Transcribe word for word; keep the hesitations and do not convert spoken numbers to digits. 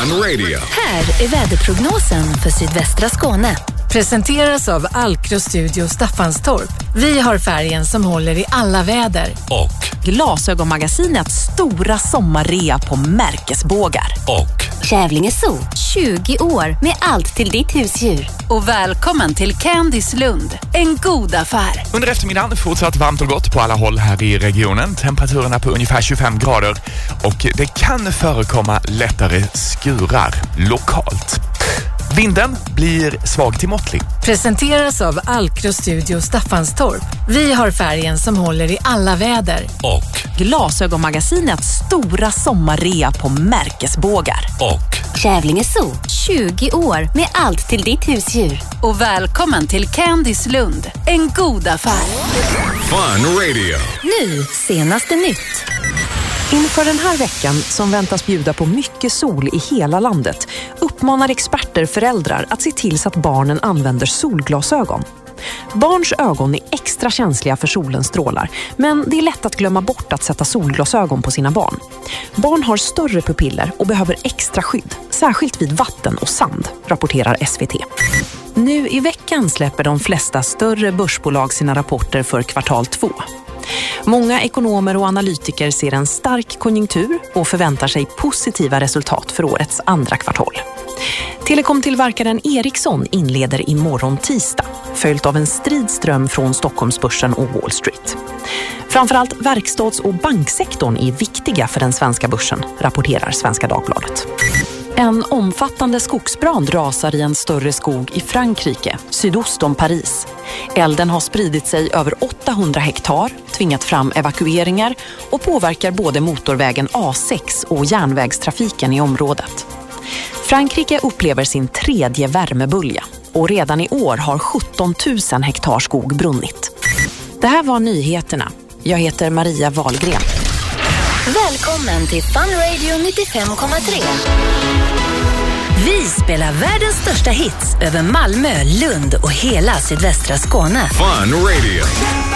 Fun Radio. Här är väderprognosen för sydvästra Skåne. Presenteras av Alcro Studio Staffanstorp. Vi har färgen som håller i alla väder. Och Glasögonmagasinets stora sommarrea på märkesbågar. Och Kävlinge Zoo, tjugo år med allt till ditt husdjur. Och välkommen till Candys Lund, en god affär. Under eftermiddagen fortsatt varmt och gott på alla håll här i regionen. Temperaturerna på ungefär tjugofem grader och det kan förekomma lättare skurar lokalt. Vinden blir svag till måttlig. Presenteras av Alcro Studio Staffanstorp. Vi har färgen som håller i alla väder. Och Glasögonmagasinets stora sommarrea på märkesbågar. Och Kävlinge Zoo, tjugo år med allt till ditt husdjur. Och välkommen till Candys Lund, en god affär. Fun Radio. Nu, senaste nytt. Inför den här veckan, som väntas bjuda på mycket sol i hela landet, uppmanar experter föräldrar att se till så att barnen använder solglasögon. Barns ögon är extra känsliga för solens strålar, men det är lätt att glömma bort att sätta solglasögon på sina barn. Barn har större pupiller och behöver extra skydd, särskilt vid vatten och sand, rapporterar S V T. Nu i veckan släpper de flesta större börsbolag sina rapporter för kvartal två. Många ekonomer och analytiker ser en stark konjunktur och förväntar sig positiva resultat för årets andra kvartal. Telekomtillverkaren Ericsson inleder imorgon tisdag, följt av en stridström från Stockholmsbörsen och Wall Street. Framförallt verkstads- och banksektorn är viktiga för den svenska börsen, rapporterar Svenska Dagbladet. En omfattande skogsbrand rasar i en större skog i Frankrike, sydost om Paris. Elden har spridit sig över åttahundra hektar, tvingat fram evakueringar och påverkar både motorvägen A sex och järnvägstrafiken i området. Frankrike upplever sin tredje värmebölja och redan i år har sjutton tusen hektar skog brunnit. Det här var nyheterna. Jag heter Maria Wahlgren. Välkommen till Fun Radio nittiofem komma tre. Vi spelar världens största hits över Malmö, Lund och hela sydvästra Skåne. Fun Radio.